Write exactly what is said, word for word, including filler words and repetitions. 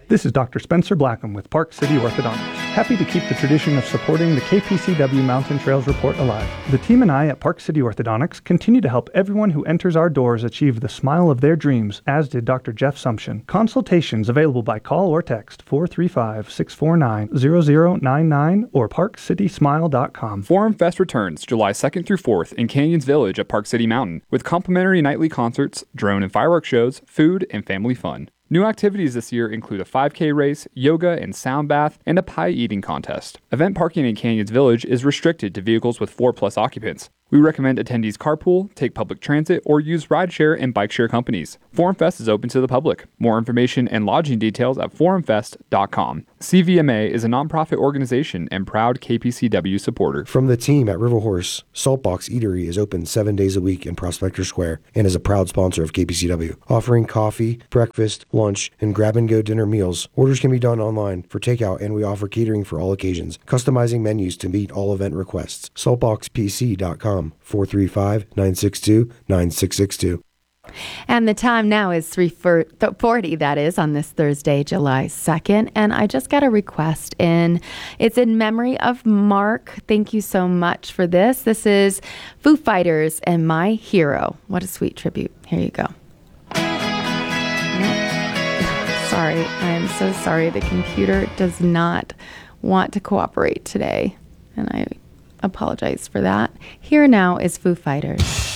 This is Doctor Spencer Blackham with Park City Orthodontics. Happy to keep the tradition of supporting the K P C W Mountain Trails Report alive. The team and I at Park City Orthodontics continue to help everyone who enters our doors achieve the smile of their dreams, as did Doctor Jeff Sumption. Consultations available by call or text four three five, six four nine, zero zero nine nine or park city smile dot com. Forum Fest returns July second through fourth in Canyons Village at Park City Mountain with complimentary nightly concerts, drone and fireworks shows, food, and family fun. New activities this year include a five K race, yoga and sound bath, and a pie eating contest. Event parking in Canyons Village is restricted to vehicles with four plus occupants. We recommend attendees carpool, take public transit, or use rideshare and bike share companies. Forum Fest is open to the public. More information and lodging details at forum fest dot com. C V M A is a nonprofit organization and proud K P C W supporter. From the team at River Horse, Saltbox Eatery is open seven days a week in Prospector Square and is a proud sponsor of K P C W, offering coffee, breakfast, lunch, and grab-and-go dinner meals. Orders can be done online for takeout, and we offer catering for all occasions, customizing menus to meet all event requests. saltbox p c dot com. four three five, nine six two, nine six six two. And the time now is three forty, that is, on this Thursday, July second. And I just got a request in. It's in memory of Mark. Thank you so much for this. This is Foo Fighters and My Hero. What a sweet tribute. Here you go. Sorry. I'm so sorry. The computer does not want to cooperate today. And I apologize for that. Here now is Foo Fighters.